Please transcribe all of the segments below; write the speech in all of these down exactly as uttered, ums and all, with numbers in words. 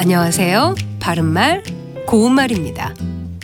안녕하세요. 바른말 고운말입니다.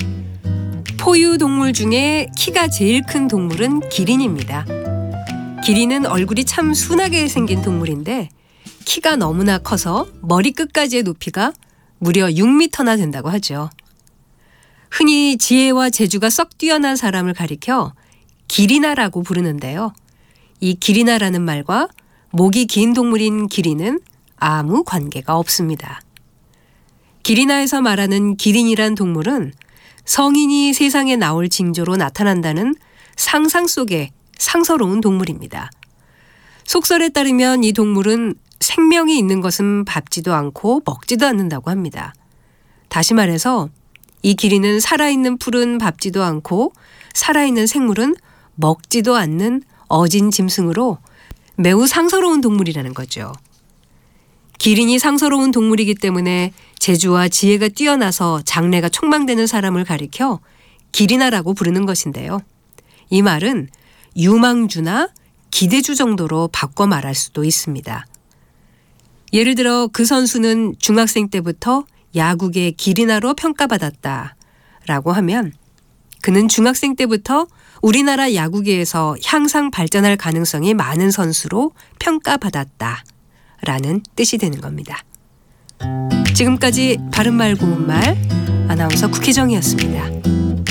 포유동물 중에 키가 제일 큰 동물은 기린입니다. 기린은 얼굴이 참 순하게 생긴 동물인데 키가 너무나 커서 머리끝까지의 높이가 무려 육 미터나 된다고 하죠. 흔히 지혜와 재주가 썩 뛰어난 사람을 가리켜 기리나라고 부르는데요. 이 기리나라는 말과 목이 긴 동물인 기린은 아무 관계가 없습니다. 기리나에서 말하는 기린이란 동물은 성인이 세상에 나올 징조로 나타난다는 상상 속의 상서로운 동물입니다. 속설에 따르면 이 동물은 생명이 있는 것은 밟지도 않고 먹지도 않는다고 합니다. 다시 말해서 이 기린은 살아있는 풀은 밟지도 않고 살아있는 생물은 먹지도 않는 어진 짐승으로 매우 상서로운 동물이라는 거죠. 기린이 상서로운 동물이기 때문에 재주와 지혜가 뛰어나서 장래가 촉망되는 사람을 가리켜 기리나라고 부르는 것인데요. 이 말은 유망주나 기대주 정도로 바꿔 말할 수도 있습니다. 예를 들어 그 선수는 중학생 때부터 야구계 기리나로 평가받았다 라고 하면 그는 중학생 때부터 우리나라 야구계에서 향상 발전할 가능성이 많은 선수로 평가받았다 라는 뜻이 되는 겁니다. 지금까지 바른말 고운말 아나운서 국혜정이었습니다.